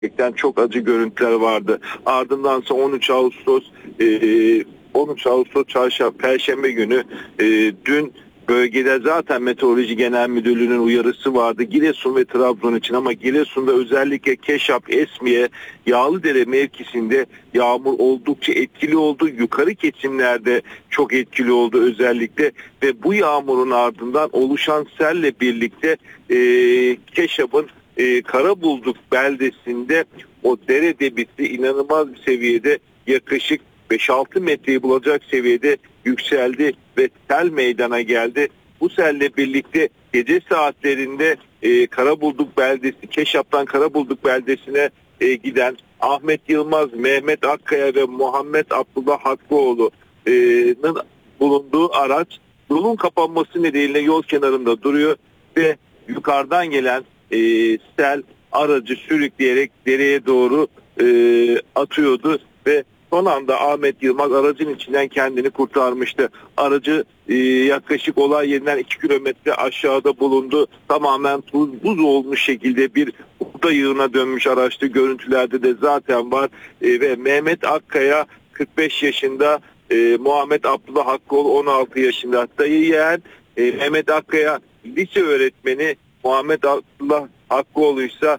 gerçekten çok acı görüntüler vardı. Ardındansa 13 Ağustos çarşamba Perşembe günü dün bölgede zaten Meteoroloji Genel Müdürlüğü'nün uyarısı vardı Giresun ve Trabzon için, ama Giresun'da özellikle Keşap, Esmiye, Yağlıdere mevkisinde yağmur oldukça etkili oldu. Yukarı kesimlerde çok etkili oldu özellikle ve bu yağmurun ardından oluşan selle birlikte Keşap'ın Karabulduk beldesinde o dere debisi inanılmaz bir seviyede, yaklaşık 5-6 metreyi bulacak seviyede yükseldi ve sel meydana geldi. Bu selle birlikte gece saatlerinde Karabulduk beldesi, Keşap'tan Karabulduk beldesine giden Ahmet Yılmaz, Mehmet Akkaya ve Muhammed Abdullah Hakkıoğlu'nun bulunduğu araç yolun kapanması nedeniyle yol kenarında duruyor ve yukarıdan gelen sel aracı sürükleyerek dereye doğru atıyordu ve son anda Ahmet Yılmaz aracın içinden kendini kurtarmıştı. Aracı yaklaşık olay yerinden 2 kilometre aşağıda bulundu. Tamamen buz olmuş şekilde bir buğday yığına dönmüş araçtı. Görüntülerde de zaten var. Ve Mehmet Akkaya 45 yaşında, Muhammed Abdullah Hakkıoğlu 16 yaşında. Dayı yeğen Mehmet Akkaya lise öğretmeni, Muhammed Abdullah Hakkıoğlu ise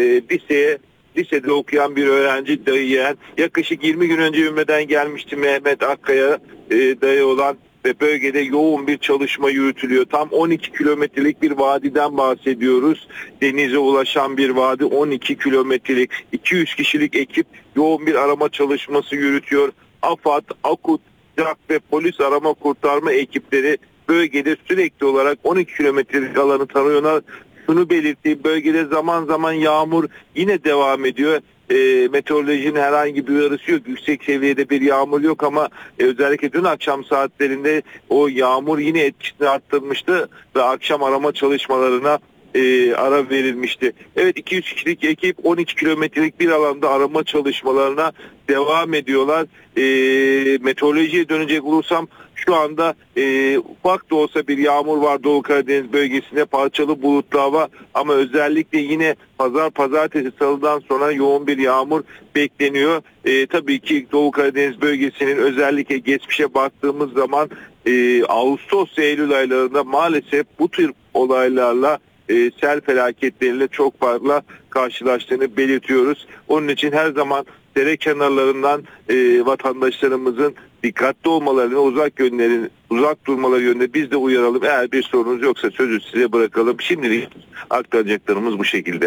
lisede okuyan bir öğrenci, dayı yeğen. Yaklaşık 20 gün önce Ümre'den gelmişti Mehmet Akkaya dayı olan ve bölgede yoğun bir çalışma yürütülüyor. Tam 12 kilometrelik bir vadiden bahsediyoruz. Denize ulaşan bir vadi, 12 kilometrelik, 200 kişilik ekip yoğun bir arama çalışması yürütüyor. AFAD, AKUT, JAK ve polis arama kurtarma ekipleri bölgede sürekli olarak 12 kilometrelik alanı tarıyorlar. Şunu belirttiğim, bölgede zaman zaman yağmur yine devam ediyor. Meteorolojinin herhangi bir uyarısı yok. Yüksek seviyede bir yağmur yok ama özellikle dün akşam saatlerinde o yağmur yine etkisini arttırmıştı ve akşam arama çalışmalarına ara verilmişti. Evet, 200 kişilik ekip 12 kilometrelik bir alanda arama çalışmalarına devam ediyorlar. Meteorolojiye dönecek olursam şu anda ufak da olsa bir yağmur var Doğu Karadeniz bölgesinde, parçalı bulutlu hava, ama özellikle yine pazartesi, salıdan sonra yoğun bir yağmur bekleniyor. Tabii ki Doğu Karadeniz bölgesinin özellikle geçmişe baktığımız zaman Ağustos ve Eylül aylarında maalesef bu tür olaylarla sel felaketleriyle çok fazla karşılaştığını belirtiyoruz. Onun için her zaman dere kenarlarından vatandaşlarımızın dikkatli olmalarını, uzak durmaları yönünde biz de uyaralım. Eğer bir sorunuz yoksa sözü size bırakalım. Şimdilik aktaracaklarımız bu şekilde.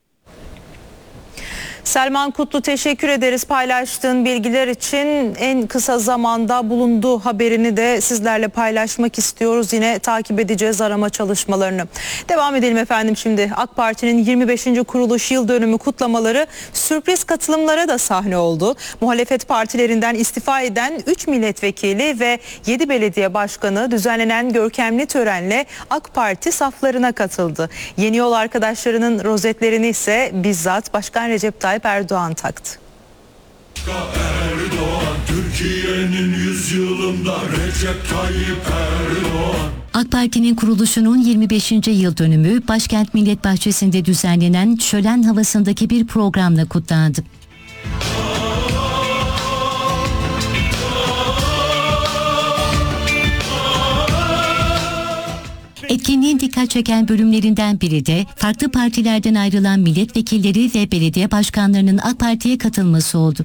Selman Kutlu, teşekkür ederiz paylaştığın bilgiler için. En kısa zamanda bulunduğu haberini de sizlerle paylaşmak istiyoruz. Yine takip edeceğiz arama çalışmalarını. Devam edelim efendim şimdi. AK Parti'nin 25. kuruluş yıl dönümü kutlamaları sürpriz katılımlara da sahne oldu. Muhalefet partilerinden istifa eden 3 milletvekili ve 7 belediye başkanı düzenlenen görkemli törenle AK Parti saflarına katıldı. Yeni Yol arkadaşlarının rozetlerini ise bizzat Başkan Recep Tayyip Erdoğan taktı. Erdoğan, Türkiye'nin yüzyılında Recep Tayyip Erdoğan. AK Parti'nin kuruluşunun 25. yıl dönümü Başkent Millet Bahçesi'nde düzenlenen şölen havasındaki bir programla kutlandı. Etkinliğin dikkat çeken bölümlerinden biri de farklı partilerden ayrılan milletvekilleri ve belediye başkanlarının AK Parti'ye katılması oldu.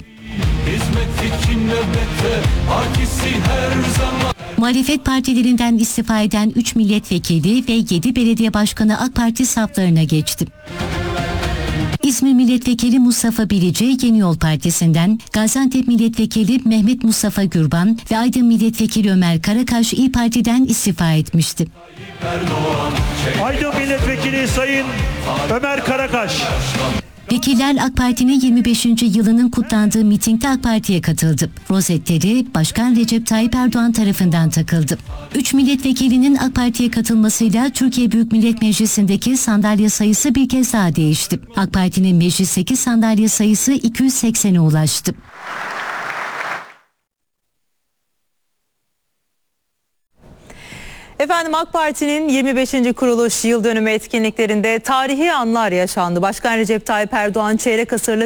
Muhalefet partilerinden istifa eden 3 milletvekili ve 7 belediye başkanı AK Parti saflarına geçti. İzmir Milletvekili Mustafa Bilici Yeni Yol Partisi'nden, Gaziantep Milletvekili Mehmet Mustafa Gürban ve Aydın Milletvekili Ömer Karakaş İYİ Parti'den istifa etmişti. Aydın Milletvekili Sayın Ömer Karakaş. Vekiller AK Parti'nin 25. yılının kutlandığı mitingde AK Parti'ye katıldı. Rozetleri Başkan Recep Tayyip Erdoğan tarafından takıldı. 3 milletvekilinin AK Parti'ye katılmasıyla Türkiye Büyük Millet Meclisi'ndeki sandalye sayısı bir kez daha değişti. AK Parti'nin meclisteki sandalye sayısı 280'e ulaştı. Efendim AK Parti'nin 25. kuruluş yıl dönümü etkinliklerinde tarihi anlar yaşandı. Başkan Recep Tayyip Erdoğan çeyrek asırlık